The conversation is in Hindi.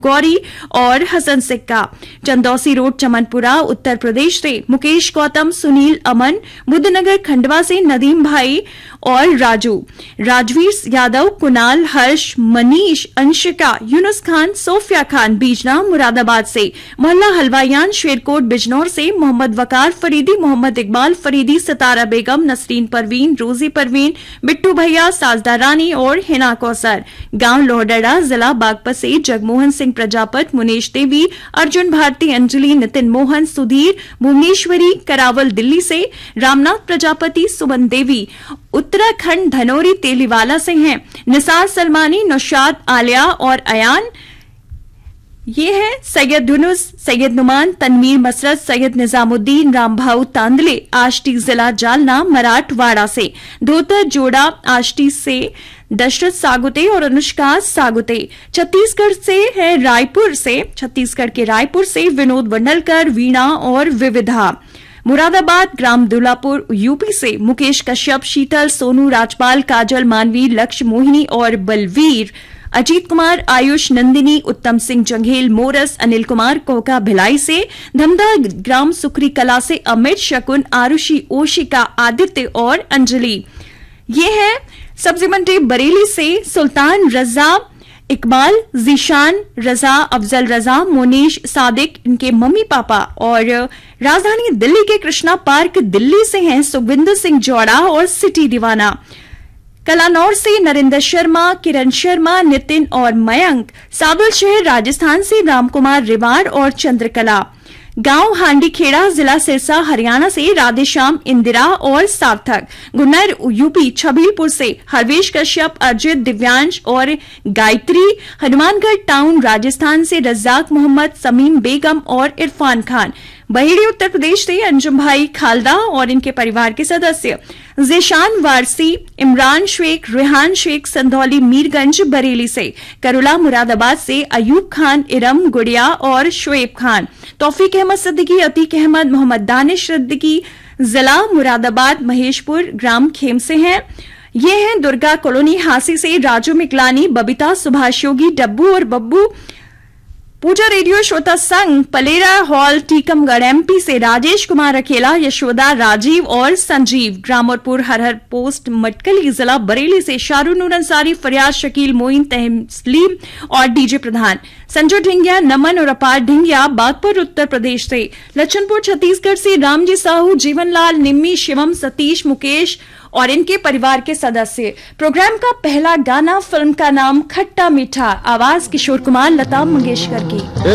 गौरी और हसन सिक्का। चंदौसी रोड चमनपुरा उत्तर प्रदेश से मुकेश गौतम, सुनील अमन, बुद्धनगर खंडवा से नदीम भाई और राजू, राजवीर यादव, कुणाल, हर्ष, मनीष, अंशिका, यूनुस खान, सोफिया खान बीजना मुरादाबाद से, मोहल्ला हलवायान शेरकोट बिजनौर से, मोहम्मद वकार फरीदी, मोहम्मद इकबाल फरीदी, सितारा बेगम, नसरीन परवीन, रोजी परवीन, बिट्टू भैया, साजदा रानी और हिना कौसर। गांव लोहडड़ा जिला बागपत से जगमोहन सिंह प्रजापत, मुनेश देवी, अर्जुन भारती, अंजलि, नितिन मोहन, सुधीर, भुवनेश्वरी, करावल दिल्ली से, रामनाथ प्रजापति, सुमन देवी उत्तराखंड धनोरी तेलीवाला से हैं, निसार सलमानी, नौशाद, आलिया और अयान। ये है सैयद यूनुस, सैयद नुमान, तनवीर मसरत, सैयद निजामुद्दीन, रामभाऊ तांदले, आष्टी जिला जालना मराठवाड़ा से, धोतर जोड़ा आष्टी से दशरथ सागुते और अनुष्का सागुते। छत्तीसगढ़ से है रायपुर से, छत्तीसगढ़ के रायपुर से विनोद वंडलकर, वीणा और विविधा। मुरादाबाद ग्राम दुलापुर यूपी से मुकेश कश्यप, शीतल, सोनू, राजपाल, काजल, मानवी, लक्ष्य, मोहिनी और बलवीर। अजीत कुमार, आयुष, नंदिनी, उत्तम सिंह जंघेल, मोरस, अनिल कुमार कोका भिलाई से, धमदा ग्राम सुखरी कला से अमित, शकुन, आरुषि, ओशिका, आदित्य और अंजलि। ये है सब्जी मंडी बरेली से सुल्तान रजा, इकबाल, जीशान रजा, अफजल रजा, मोनीश, सादिक, इनके मम्मी पापा। और राजधानी दिल्ली के कृष्णा पार्क दिल्ली से हैं सुखविंदर सिंह जौड़ा और सिटी दीवाना। कलानौर से नरेंद्र शर्मा, किरण शर्मा, नितिन और मयंक। सादुल शहर राजस्थान से रामकुमार रिवाड़ और चंद्रकला। गांव हांडीखेड़ा जिला सिरसा हरियाणा से राधेश्याम, इंदिरा और सार्थक। गुन्नर यूपी छबीलपुर से हरवेश कश्यप, अर्जित, दिव्यांश और गायत्री। हनुमानगढ़ टाउन राजस्थान से रज्जाक मोहम्मद, समीम बेगम और इरफान खान। बहेड़ी उत्तर प्रदेश से अंजुम भाई खालदा और इनके परिवार के सदस्य। जेशान वारसी, इमरान शेख, रेहान शेख, संधौली मीरगंज बरेली से। करुला मुरादाबाद से अयूब खान, इरम, गुड़िया और शोएब खान। तौफीक अहमद सिद्दीकी, अतीक अहमद, मोहम्मद दानिश सिद्दीकी, जिला मुरादाबाद महेशपुर ग्राम खेम से हैं। ये हैं दुर्गा कॉलोनी हांसी से राजू मिकलानी, बबीता, सुभाष योगी, डब्बू और बब्बू। पूजा रेडियो श्रोता संघ पलेरा हॉल टीकमगढ़ एमपी से राजेश कुमार अकेला, यशोदा, राजीव और संजीव। ग्रामोरपुर हरहर पोस्ट मटकली जिला बरेली से शाहरुख नूर अंसारी, फरियाद, शकील, मोइन, तहसीम और डीजे प्रधान। संजू ढिंगिया, नमन और अपार ढिंगिया बागपुर उत्तर प्रदेश से। लच्छनपुर छत्तीसगढ़ से रामजी साहू, जीवनलाल, निम्मी, शिवम, सतीश, मुकेश और इनके परिवार के सदस्य। प्रोग्राम का पहला गाना फिल्म का नाम खट्टा मीठा, आवाज किशोर कुमार, लता मंगेशकर की।